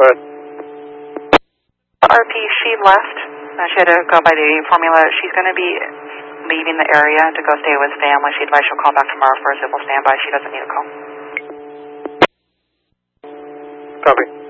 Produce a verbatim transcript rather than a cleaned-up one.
What? R P, she left. Uh, she had to go by the formula. She's going to be leaving the area to go stay with family. She advised she'll call back tomorrow for a civil standby. She doesn't need a call. Copy.